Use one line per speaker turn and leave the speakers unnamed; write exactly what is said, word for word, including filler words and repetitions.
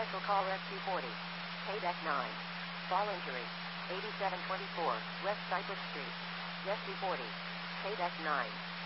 Special call Rescue forty. Payback nine. Fall injury. eighty-seven twenty-four, West Cypress Street. Rescue forty. Payback nine.